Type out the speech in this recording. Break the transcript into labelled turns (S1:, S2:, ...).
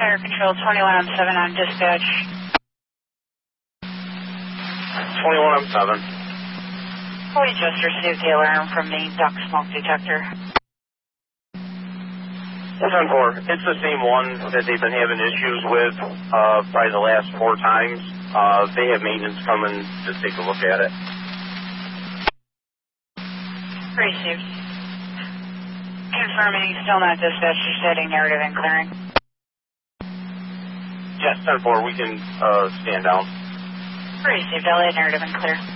S1: Fire Control 21 on 7 on dispatch.
S2: 21 on 7.
S1: We just received the alarm from the duct smoke detector.
S2: 10-4. It's the same one that they've been having issues with probably the last 4 times. They have maintenance coming to take a look at it.
S1: Received. Confirming still not dispatched, just setting narrative and clearing.
S2: Yes, 10-4. We can stand down.
S1: Received. LA narrative and clear.